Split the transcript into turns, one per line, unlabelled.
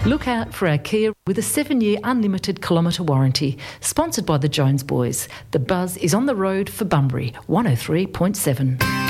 Look out for our Kia with a 7-year unlimited kilometre warranty. Sponsored by the Jones Boys. The Buzz is on the road for Bunbury, 103.7.